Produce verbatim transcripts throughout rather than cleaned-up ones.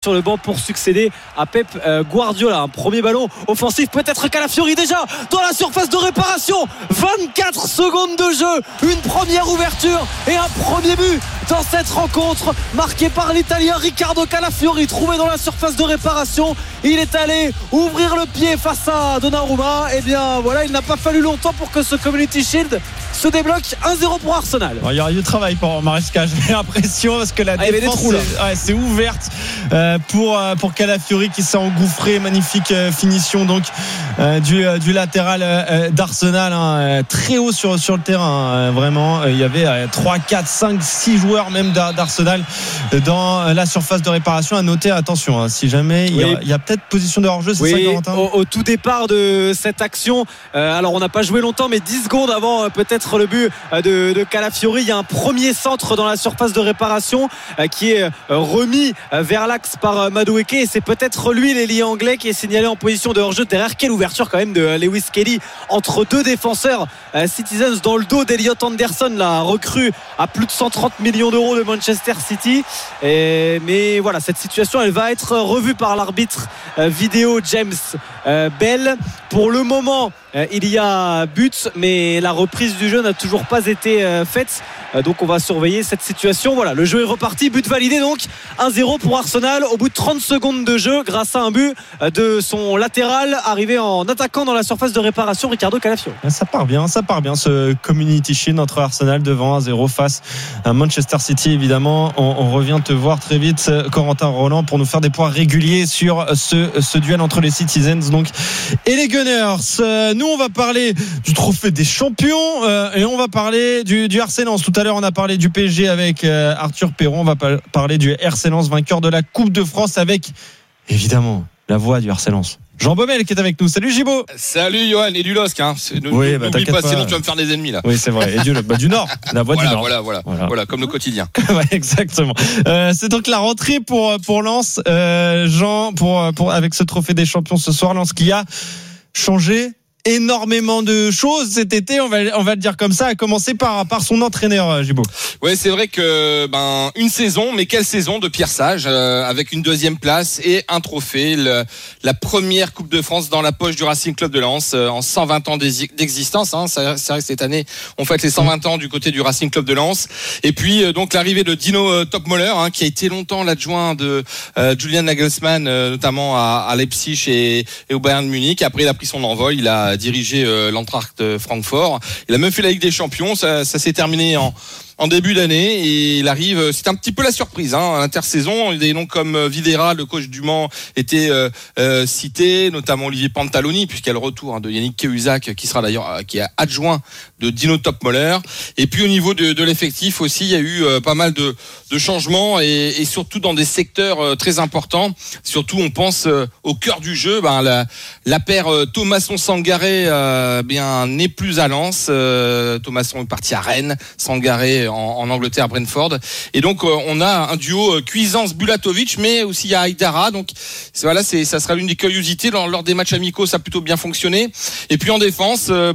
sur le banc pour succéder à Pep euh, Guardiola. Un premier ballon offensif, peut-être Calafiori déjà dans la surface de réparation. vingt-quatre secondes de jeu, une première ouverture et un premier but dans cette rencontre marquée par l'Italien Riccardo Calafiori, trouvé dans la surface de réparation. Il est allé ouvrir le pied face à Donnarumma. Et bien voilà, il n'a pas fallu longtemps pour que ce Community Shield se débloque. Un zéro pour Arsenal. Bon, il y aura du travail pour Maresca, j'ai l'impression, parce que la ah, défense trous, c'est, ouais, c'est ouverte euh, pour, euh, pour Calafiori qui s'est engouffré. Magnifique euh, finition donc euh, du, euh, du latéral euh, d'Arsenal, hein, très haut sur, sur le terrain, hein, vraiment. Il y avait euh, trois, quatre, cinq, six joueurs même d'Arsenal dans la surface de réparation. À noter, attention, hein, si jamais il, oui. y a, il y a peut-être position de hors-jeu, c'est oui, ça, Corentin ? au, au tout départ de cette action, euh, alors on n'a pas joué longtemps, mais dix secondes avant euh, peut-être le but euh, de, de Calafiori, il y a un premier centre dans la surface de réparation euh, qui est euh, remis euh, vers l'axe par euh, Madueke, et c'est peut-être lui, l'ailier anglais, qui est signalé en position de hors-jeu. Derrière, quelle ouverture quand même de euh, Lewis Kelly entre deux défenseurs euh, Citizens, dans le dos d'Eliott Anderson, la recrue à plus de cent trente millions d'euros de Manchester City. Et, mais voilà, cette situation elle va être revue par l'arbitre euh, vidéo James euh, Bell. Pour le moment euh, il y a but, mais la reprise du jeu n'a toujours pas été euh, faite, euh, donc on va surveiller cette situation. Voilà, le jeu est reparti, but validé donc un zéro pour Arsenal au bout de trente secondes de jeu grâce à un but euh, de son latéral arrivé en attaquant dans la surface de réparation, Riccardo Calafiori. Ça part bien, ça part bien ce Community Shield entre Arsenal devant un zéro face à Manchester City. Évidemment, on, on revient te voir très vite, Corentin Roland, pour nous faire des points réguliers sur ce, ce duel entre les Citizens donc et les Gunners. Euh, nous on va parler du trophée des champions euh, et on va parler du, du R C Lens. Tout à l'heure on a parlé du P S G avec euh, Arthur Perron. On va pa- parler du R C Lens, vainqueur de la Coupe de France, avec évidemment la voix du R C Lens, Jean Baumel, qui est avec nous. Salut Gibo. Salut Johan, et du L O S C, hein. Oui, bah, n'oublie pas, pas, sinon tu vas me faire des ennemis là. Oui, c'est vrai. Et du, bah, du Nord, la voix voilà, du Nord. Voilà, voilà, voilà, voilà, comme le quotidien. Ouais, exactement. Euh, c'est donc la rentrée pour pour Lens, euh, Jean, pour pour avec ce trophée des champions ce soir. Lens qui a changé énormément de choses cet été, on va on va le dire comme ça, à commencer par par son entraîneur, Gibo. Ouais, c'est vrai que ben une saison, mais quelle saison de Pierre Sage, euh, avec une deuxième place et un trophée, le, la première Coupe de France dans la poche du Racing Club de Lens euh, en cent vingt ans d'existence. Hein, c'est vrai que cette année on fête les cent vingt ans du côté du Racing Club de Lens. Et puis euh, donc l'arrivée de Dino euh, Topmöller, hein, qui a été longtemps l'adjoint de euh, Julian Nagelsmann, euh, notamment à, à Leipzig et, et au Bayern de Munich. Après il a pris son envol, il a dirigé euh, l'Eintracht Francfort. Il a même fait la Ligue des Champions. Ça, ça s'est terminé en en début d'année et il arrive, c'est un petit peu la surprise, hein, à l'intersaison. Des noms comme Videra, le coach du Mans, étaient euh, euh, cités, notamment Olivier Pantaloni, puisqu'il y a le retour hein, de Yannick Cahuzac, qui sera d'ailleurs euh, qui est adjoint de Dino Topmöller. Et puis au niveau de, de l'effectif aussi, il y a eu euh, pas mal de, de changements et, et surtout dans des secteurs euh, très importants. Surtout, on pense euh, au cœur du jeu. Ben la, la paire euh, Thomasson-Sangaré euh, bien n'est plus à Lens. Euh, Thomasson est parti à Rennes, Sangaré En, en Angleterre, à Brentford, et donc euh, on a un duo euh, Cuisance-Bulatovic, mais aussi il y a Aïdara, donc c'est, voilà, c'est, ça sera l'une des curiosités lors, lors des matchs amicaux. Ça a plutôt bien fonctionné. Et puis en défense, euh,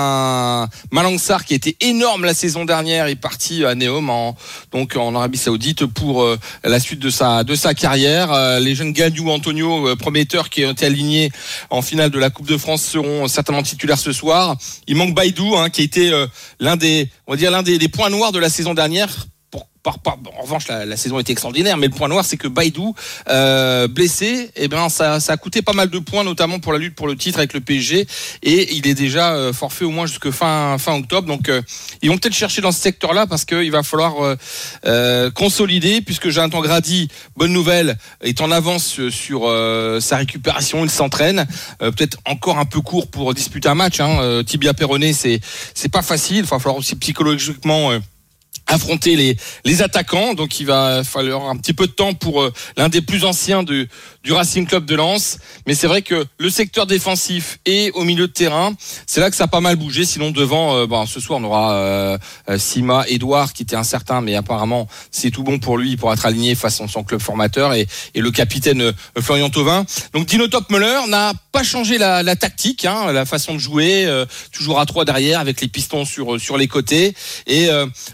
ben Malang Sarr, qui était énorme la saison dernière, est parti à Neom en, donc en Arabie Saoudite pour euh, la suite de sa de sa carrière. Euh, les jeunes Gagnou, Antonio, euh, prometteurs, qui ont été alignés en finale de la Coupe de France, seront certainement titulaires ce soir. Il manque Baïdou, hein, qui a été euh, l'un des on va dire l'un des, des points noirs de la saison dernière. Pour, par, par, en revanche, la, la saison était extraordinaire, mais le point noir, c'est que Baïdou, euh, blessé, eh ben, ça, ça a coûté pas mal de points, notamment pour la lutte pour le titre avec le P S G, et il est déjà euh, forfait au moins jusque fin, fin octobre. Donc, euh, ils vont peut-être chercher dans ce secteur-là, parce qu'il va falloir euh, euh, consolider, puisque Jonathan Grady, bonne nouvelle, est en avance sur euh, sa récupération, il s'entraîne, euh, peut-être encore un peu court pour disputer un match, hein. euh, tibia péroné, c'est c'est pas facile, il va falloir aussi psychologiquement euh, affronter les les attaquants, donc il va falloir un petit peu de temps pour euh, l'un des plus anciens de du Racing Club de Lens. Mais c'est vrai que le secteur défensif et au milieu de terrain, c'est là que ça a pas mal bougé. Sinon devant, euh, bon, ce soir on aura euh, euh, Sima, Edouard, qui était incertain, mais apparemment c'est tout bon pour lui pour être aligné face à son club formateur, et, et le capitaine euh, Florian Thauvin. Donc Dino Topmöller n'a pas changé la, la tactique, hein, la façon de jouer, euh, toujours à trois derrière avec les pistons sur sur les côtés. Et euh, bah lui, il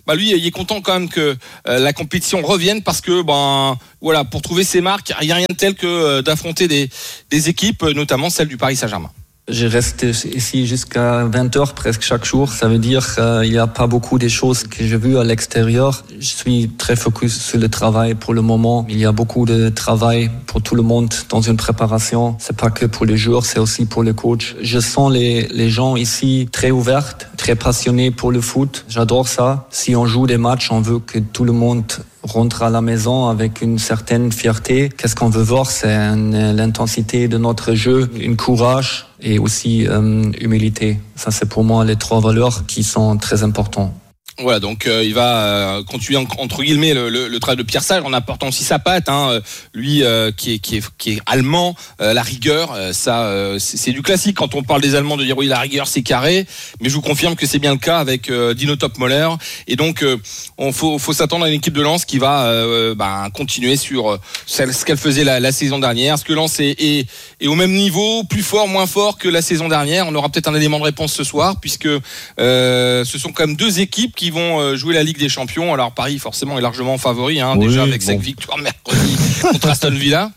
est content quand même que euh, la compétition revienne parce que ben voilà, pour trouver ses marques, il n'y a rien de tel que euh, d'affronter des, des équipes, notamment celle du Paris Saint-Germain. Je reste ici jusqu'à vingt heures presque chaque jour. Ça veut dire qu'il n'y a pas beaucoup de choses que j'ai vues à l'extérieur. Je suis très focus sur le travail pour le moment. Il y a beaucoup de travail pour tout le monde dans une préparation. C'est pas que pour les joueurs, c'est aussi pour les coachs. Je sens les, les gens ici très ouverts, très passionnés pour le foot. J'adore ça. Si on joue des matchs, on veut que tout le monde rentre à la maison avec une certaine fierté. Qu'est-ce qu'on veut voir, c'est une, l'intensité de notre jeu, une courage et aussi euh, humilité. Ça, c'est pour moi les trois valeurs qui sont très importantes. Voilà, donc euh, il va euh, continuer entre guillemets le, le, le travail de Pierre Sage en apportant aussi sa patte. Hein, lui euh, qui est qui est qui est allemand, euh, la rigueur, euh, ça euh, c'est, c'est du classique quand on parle des Allemands de dire oui la rigueur c'est carré, mais je vous confirme que c'est bien le cas avec euh, Dino Topmöller. Et donc euh, on faut faut s'attendre à une équipe de Lens qui va euh, bah, continuer sur euh, ce qu'elle faisait la, la saison dernière. Est-ce que Lens est, est est au même niveau, plus fort, moins fort que la saison dernière? On aura peut-être un élément de réponse ce soir puisque euh, ce sont quand même deux équipes qui vont jouer la Ligue des Champions. Alors Paris forcément est largement favori hein, oui, déjà avec bon. cette victoire mercredi contre Aston Villa.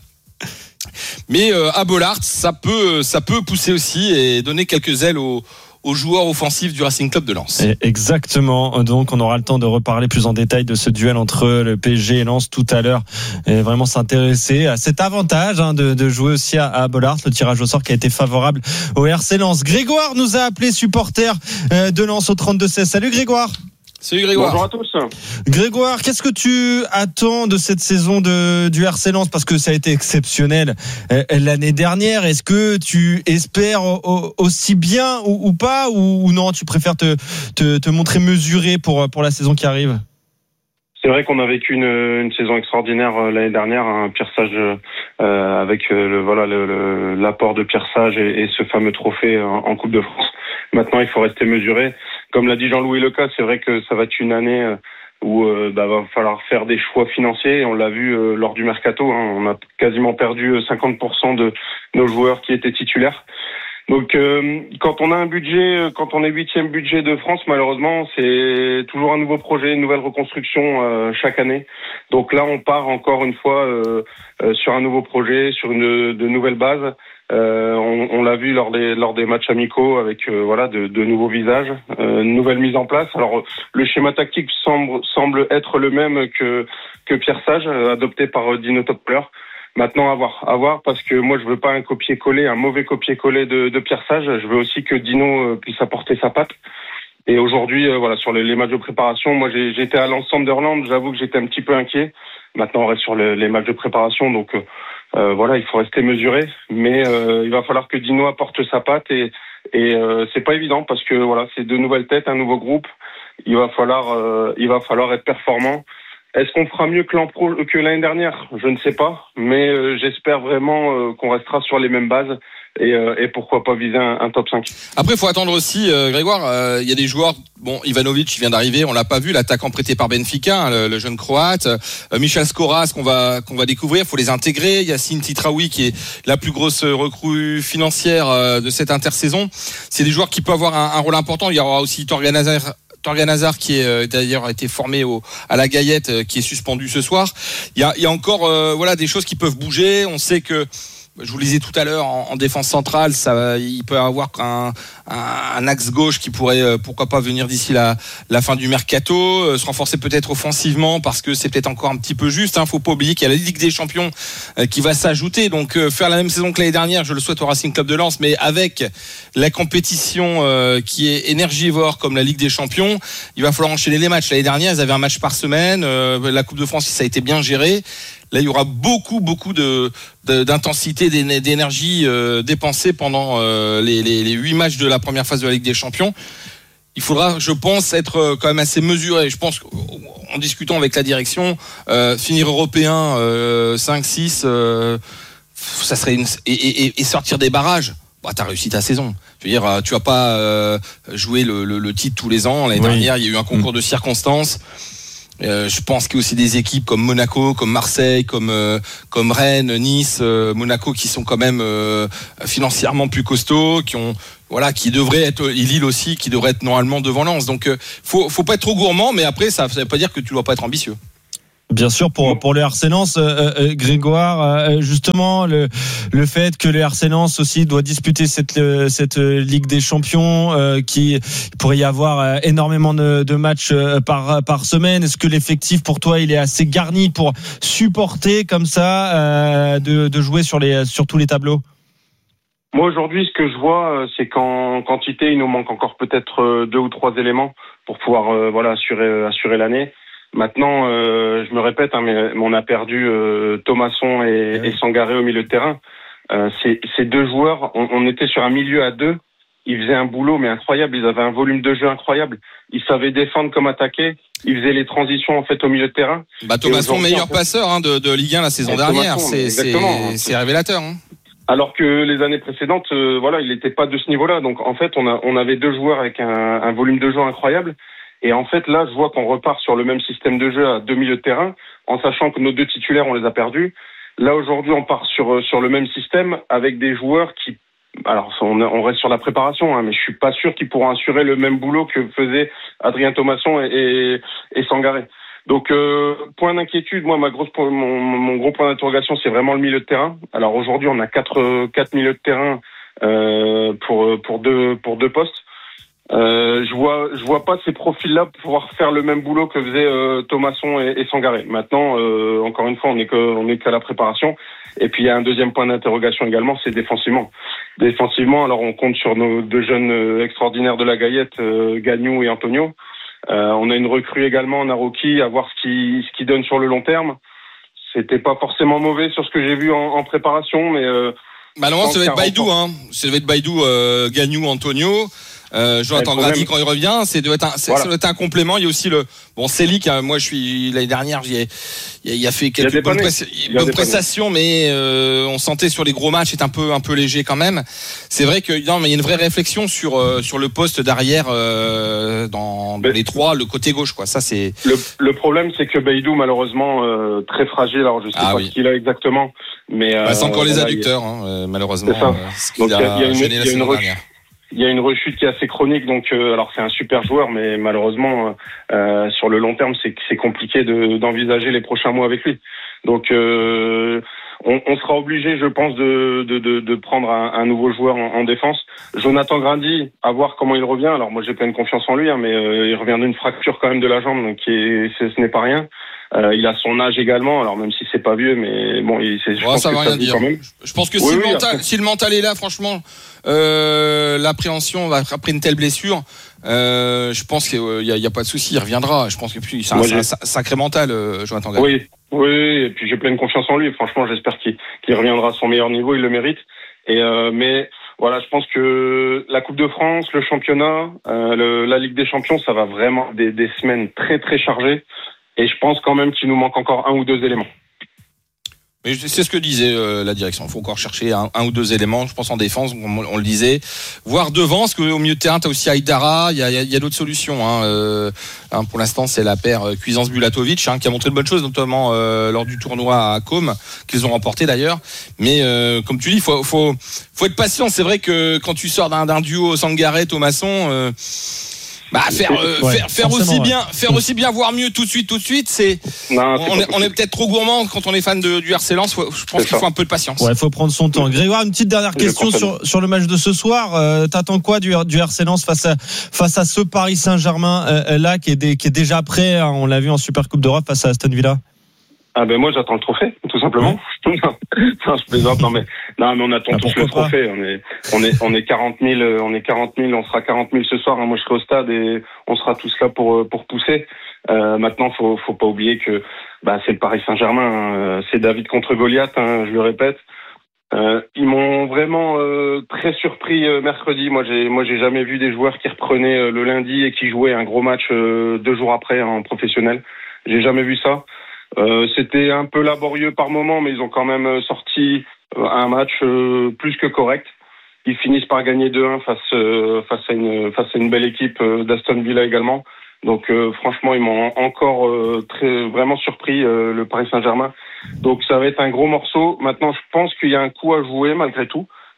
Mais euh, à Bollaert, ça peut ça peut pousser aussi et donner quelques ailes aux aux joueurs offensifs du Racing Club de Lens. Exactement. Donc, on aura le temps de reparler plus en détail de ce duel entre le P S G et Lens tout à l'heure et vraiment s'intéresser à cet avantage hein, de, de jouer aussi à, à Bollaert, le tirage au sort qui a été favorable au R C Lens. Grégoire nous a appelé supporter de Lens au trente-deux seize. Salut Grégoire. Salut Grégoire. Bonjour à tous. Grégoire, qu'est-ce que tu attends de cette saison de, du R C Lens parce que ça a été exceptionnel euh, l'année dernière. Est-ce que tu espères au, aussi bien ou, ou pas ou, ou non, tu préfères te, te, te montrer mesuré pour, pour la saison qui arrive? C'est vrai qu'on a vécu une, une saison extraordinaire l'année dernière, un Pierre Sage euh, avec le, voilà, le, le, l'apport de Pierre Sage et, et ce fameux trophée en, en Coupe de France. Maintenant, il faut rester mesuré. Comme l'a dit Jean-Louis Leca, c'est vrai que ça va être une année où euh, bah, va falloir faire des choix financiers. On l'a vu euh, lors du mercato, hein, on a quasiment perdu cinquante pour cent de nos joueurs qui étaient titulaires. Donc, euh, quand on a un budget, quand on est huitième budget de France, malheureusement, c'est toujours un nouveau projet, une nouvelle reconstruction euh, chaque année. Donc là, on part encore une fois euh, euh, sur un nouveau projet, sur une de nouvelles bases. Euh, on, on l'a vu lors des lors des matchs amicaux avec euh, voilà de, de nouveaux visages, euh, une nouvelle mise en place. Alors le schéma tactique semble semble être le même que que Pierre Sage, euh, adopté par Dino Topmöller. Maintenant à voir, à voir parce que moi je veux pas un copier-coller, un mauvais copier-coller de, de Pierre Sage. Je veux aussi que Dino euh, puisse apporter sa patte. Et aujourd'hui, euh, voilà, sur les, les matchs de préparation, moi j'ai, j'étais à Lens Sunderland, j'avoue que j'étais un petit peu inquiet. Maintenant on reste sur les, les matchs de préparation, donc euh, euh, voilà, il faut rester mesuré, mais euh, il va falloir que Dino apporte sa patte et, et euh, c'est pas évident parce que voilà, c'est de nouvelles têtes, un nouveau groupe. Il va falloir, euh, il va falloir être performant. Est-ce qu'on fera mieux que, l'an pro, que l'année dernière? Je ne sais pas, mais euh, j'espère vraiment euh, qu'on restera sur les mêmes bases et, euh, et pourquoi pas viser un, un top cinq. Après, il faut attendre aussi, euh, Grégoire, il euh, y a des joueurs, bon, Ivanovic vient d'arriver, on l'a pas vu, l'attaquant prêté par Benfica, hein, le, le jeune croate, euh, Michel Skoras qu'on va qu'on va découvrir, il faut les intégrer, Yacine Titraoui qui est la plus grosse recrue financière euh, de cette intersaison. C'est des joueurs qui peuvent avoir un, un rôle important. Il y aura aussi Torgan Hazard Torgan Hazard qui est euh, d'ailleurs été formé au, à la Gaillette, euh, qui est suspendu ce soir. Il y a, il y a encore euh, voilà des choses qui peuvent bouger. On sait que je vous le disais tout à l'heure, en, en défense centrale, ça, il peut y avoir un, un, un axe gauche qui pourrait, euh, pourquoi pas, venir d'ici la, la fin du mercato, euh, se renforcer peut-être offensivement parce que c'est peut-être encore un petit peu juste. Hein, faut pas oublier qu'il y a la Ligue des Champions euh, qui va s'ajouter. Donc euh, faire la même saison que l'année dernière, je le souhaite au Racing Club de Lens, mais avec la compétition euh, qui est énergivore comme la Ligue des Champions, il va falloir enchaîner les matchs. L'année dernière, ils avaient un match par semaine. Euh, la Coupe de France, ça a été bien géré. Là, il y aura beaucoup, beaucoup de, de d'intensité, d'énergie euh, dépensée pendant euh, les, les, les huit matchs de la première phase de la Ligue des Champions. Il faudra, je pense, être quand même assez mesuré. Je pense qu'en discutant avec la direction, euh, finir européen euh, cinq six, euh, ça serait une, et, et, et sortir des barrages. Bah, t'as réussi ta saison. Je veux dire, tu vas pas euh, jouer le, le, le titre tous les ans. L'année oui. dernière, il y a eu un concours mmh. de circonstances. Euh, je pense qu'il y a aussi des équipes comme Monaco, comme Marseille, comme euh, comme Rennes, Nice, euh, Monaco qui sont quand même euh, financièrement plus costauds, qui ont voilà, qui devrait être Lille aussi, qui devrait être normalement devant Lens. Donc, euh, faut, faut pas être trop gourmand, mais après, ça ne veut pas dire que tu dois pas être ambitieux. Bien sûr, pour pour le R C Lens, euh, euh, Grégoire, euh, justement le le fait que le R C Lens aussi doit disputer cette euh, cette Ligue des Champions, euh, qui pourrait y avoir euh, énormément de, de matchs euh, par par semaine. Est-ce que l'effectif pour toi il est assez garni pour supporter comme ça euh, de de jouer sur les sur tous les tableaux? Moi aujourd'hui, ce que je vois, c'est qu'en quantité, il nous manque encore peut-être deux ou trois éléments pour pouvoir euh, voilà assurer assurer l'année. Maintenant, euh, je me répète, hein, mais on a perdu euh, Thomasson et, oui. et Sangaré au milieu de terrain. Euh, ces, ces deux joueurs, on, on était sur un milieu à deux. Ils faisaient un boulot mais incroyable. Ils avaient un volume de jeu incroyable. Ils savaient défendre comme attaquer. Ils faisaient les transitions en fait au milieu de terrain. Bah, Thomasson, meilleur en fait, passeur hein, de, de Ligue un la saison dernière. C'est, c'est, c'est révélateur. Hein. Alors que les années précédentes, euh, voilà, il n'était pas de ce niveau-là. Donc en fait, on a, on avait deux joueurs avec un, un volume de jeu incroyable. Et en fait, là, je vois qu'on repart sur le même système de jeu à deux milieux de terrain, en sachant que nos deux titulaires, on les a perdus. Là, aujourd'hui, on part sur sur le même système avec des joueurs qui, alors, on, on reste sur la préparation, hein, mais je suis pas sûr qu'ils pourront assurer le même boulot que faisaient Adrien Thomasson et, et, et Sangaré. Donc, euh, point d'inquiétude, moi, ma grosse, mon, mon gros point d'interrogation, c'est vraiment le milieu de terrain. Alors aujourd'hui, on a quatre quatre milieux de terrain euh, pour pour deux pour deux postes. Euh, je vois, je vois pas ces profils-là pouvoir faire le même boulot que faisaient euh, Thomasson et, et Sangaré. Maintenant, euh, encore une fois, on est que, on est qu'à la préparation. Et puis il y a un deuxième point d'interrogation également, c'est défensivement. Défensivement, alors on compte sur nos deux jeunes euh, extraordinaires de la Gaillette, euh, Gagnou et Antonio. Euh, on a une recrue également, Naroki, à voir ce qui, ce qui donne sur le long terme. C'était pas forcément mauvais sur ce que j'ai vu en, en préparation, mais euh, bah non, ça va être Baïdou, hein. Ça va être Baïdou, euh, Gagnou, Antonio. Euh, Jonathan Grady quand il revient, c'est doit être un, c'est, voilà. Ça doit être un complément. Il y a aussi le bon Célic. Hein, moi, je suis l'année dernière, il a, il a fait quelques bonnes, pré- bonnes prestations, mais euh, on sentait sur les gros matchs est un peu un peu léger quand même. C'est vrai que non, mais il y a une vraie réflexion sur euh, sur le poste d'arrière euh, dans, dans les trois, le côté gauche, quoi. Ça c'est le, le problème, c'est que Baïdou malheureusement euh, très fragile. Alors je sais ah, pas oui. ce qu'il a exactement, mais euh, bah, c'est encore les adducteurs, hein, euh, malheureusement. C'est ça. Euh, ce Donc il y a, y a une, gêné la y a une dernière. Il y a une rechute qui est assez chronique, donc euh, alors c'est un super joueur, mais malheureusement euh, sur le long terme c'est c'est compliqué de, d'envisager les prochains mois avec lui. Donc euh, on, on sera obligé, je pense, de de, de, de prendre un, un nouveau joueur en, en défense. Jonathan Grady, à voir comment il revient. Alors moi j'ai pleine confiance en lui, hein, mais euh, il revient d'une fracture quand même de la jambe, donc qui est, ce n'est pas rien. Euh, il a son âge également, alors même si c'est pas vieux, mais bon, il, c'est, je ouais, pense ça que va ça rien dire. Quand même. Je pense que oui, si, oui, le mental, après. si le mental est là, franchement, euh, l'appréhension après une telle blessure, euh, je pense qu'il y a, il y a pas de souci, il reviendra. Je pense que puis c'est un, c'est un sacré mental, euh, Jonathan Grady. Oui, oui, et puis j'ai pleine confiance en lui. Franchement, j'espère qu'il, qu'il reviendra à son meilleur niveau, il le mérite. Et euh, mais voilà, je pense que la Coupe de France, le championnat, euh, le, la Ligue des Champions, ça va vraiment des, des semaines très très chargées. Et je pense quand même qu'il nous manque encore un ou deux éléments. Mais c'est ce que disait euh, la direction. Il faut encore chercher un, un ou deux éléments. Je pense en défense, on, on le disait. Voire devant, parce qu'au milieu de terrain, tu as aussi Aïdara. Il y a, il y a d'autres solutions. Hein. Euh, hein, pour l'instant, c'est la paire euh, Cuisance-Bulatovic hein, qui a montré de bonnes choses, notamment euh, lors du tournoi à Côme, qu'ils ont remporté d'ailleurs. Mais euh, comme tu dis, il faut, faut, faut être patient. C'est vrai que quand tu sors d'un, d'un duo Sangaré-Thomasson... Euh, Bah faire euh, ouais, faire, faire aussi bien ouais. faire aussi bien voire mieux tout de suite tout de suite c'est, non, c'est on, est, on est peut-être trop gourmand quand on est fan de, du R C Lens. Je pense c'est qu'il ça. faut un peu de patience. Ouais, faut prendre son temps. Grégoire, une petite dernière question sur sur le match de ce soir. Euh, t'attends quoi du du R C Lens face à face à ce Paris Saint-Germain euh, là qui est des, qui est déjà prêt, hein, on l'a vu en Super Coupe d'Europe face à Aston Villa. Ah ben moi j'attends le trophée tout simplement. Ouais. non, je plaisante non mais non mais on attend ah, tous le trophée. On est on est on est quarante mille on est quarante mille on sera quarante mille ce soir. Hein. Moi je serai au stade et on sera tous là pour pour pousser. Euh, maintenant faut faut pas oublier que bah c'est le Paris Saint-Germain. Hein. C'est David contre Goliath. Hein, je le répète. Euh, ils m'ont vraiment euh, très surpris euh, mercredi. Moi j'ai moi j'ai jamais vu des joueurs qui reprenaient euh, le lundi et qui jouaient un gros match euh, deux jours après hein, en professionnel. J'ai jamais vu ça. Euh, c'était un peu laborieux par moment, mais ils ont quand même sorti euh, un match euh, plus que correct. Ils finissent par gagner deux un face euh, face à une face à une belle équipe euh, d'Aston Villa également. Donc euh, franchement, ils m'ont encore euh, très vraiment surpris euh, le Paris Saint-Germain. Donc ça va être un gros morceau. Maintenant, je pense qu'il y a un coup à jouer malgré tout.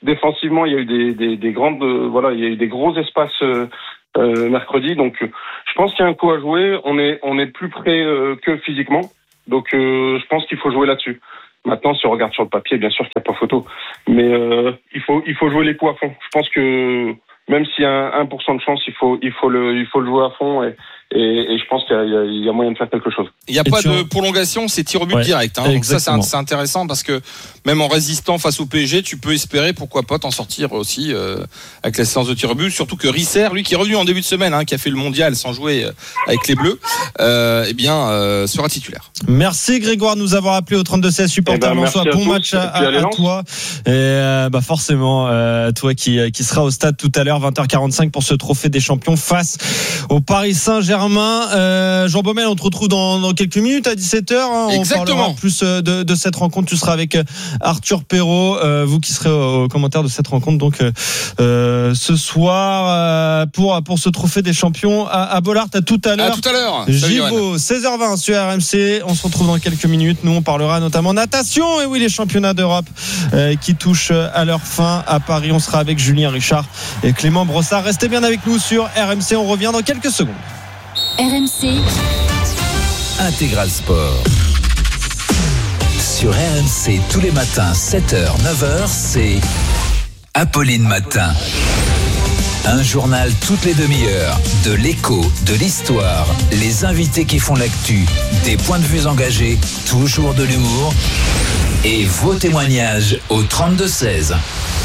défensivement, il y a eu des, des, des grandes, euh, voilà, il y a eu des gros espaces euh, euh, mercredi. Donc, euh, je pense qu'il y a un coup à jouer. On est, on est plus près euh, que physiquement. Donc, euh, je pense qu'il faut jouer là-dessus. Maintenant, si on regarde sur le papier, bien sûr qu'il n'y a pas photo, mais euh, il faut, il faut jouer les coups à fond. Je pense que même s'il y a un un pour cent de chance, il faut, il faut le, il faut le jouer à fond et. Et, et je pense qu'il y a, il y a moyen de faire quelque chose. Il n'y a et pas de vois... prolongation, c'est tir au but ouais, direct. Hein. Donc ça, c'est, c'est intéressant parce que même en résistant face au P S G, tu peux espérer, pourquoi pas, t'en sortir aussi euh, avec la séance de tir au but. Surtout que Risser, lui qui est revenu en début de semaine, hein, qui a fait le mondial sans jouer euh, avec les Bleus, euh, eh bien, euh, sera titulaire. Merci Grégoire de nous avoir appelé au trente-deux seize supporter eh ben, Lensois. Bon match à, à, à toi. Et euh, bah forcément, euh, toi qui, qui sera au stade tout à l'heure, vingt heures quarante-cinq pour ce trophée des champions face au Paris Saint-Germain. Euh, Jean Baumel, on te retrouve dans, dans quelques minutes à dix-sept heures. Hein. On Exactement. parlera plus de, de cette rencontre. Tu seras avec Arthur Perrault, euh, vous qui serez au, au commentaire de cette rencontre. Donc euh, ce soir euh, pour pour ce trophée des champions à, à Bollaert. À tout à l'heure. À tout à l'heure. Givo, seize heures vingt sur R M C. On se retrouve dans quelques minutes. Nous, on parlera notamment natation. Et oui, les championnats d'Europe euh, qui touchent à leur fin à Paris. On sera avec Julien Richard et Clément Brossard. Restez bien avec nous sur R M C. On revient dans quelques secondes. R M C Intégral Sport. Sur R M C tous les matins, sept heures, neuf heures, c'est Apolline Matin. Un journal toutes les demi-heures, de l'écho, de l'histoire, les invités qui font l'actu, des points de vue engagés, toujours de l'humour et vos témoignages au trente-deux seize.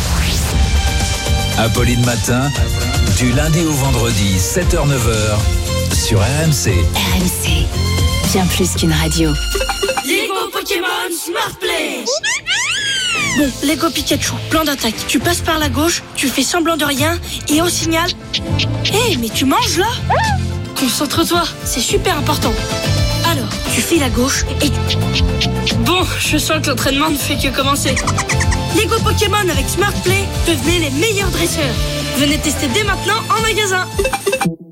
Apolline Matin, du lundi au vendredi, sept heures, neuf heures, sur R M C. R M C, bien plus qu'une radio. Lego Pokémon Smart Play. Bon, Lego Pikachu, plan d'attaque. Tu passes par la gauche, tu fais semblant de rien et au signal. Hé, hey, mais tu manges là? Concentre-toi, c'est super important. Alors, tu files à gauche et... Bon, je sens que l'entraînement ne fait que commencer. Lego Pokémon avec Smart Play, devenez les meilleurs dresseurs. Venez tester dès maintenant en magasin.